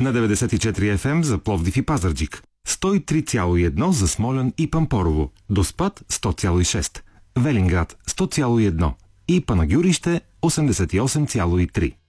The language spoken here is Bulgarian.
на 94 FM за Пловдив и Пазарджик, 103,1 за Смолян и Пампорово, Доспат 100,6, Велинград 100,1 и Панагюрище 88,3.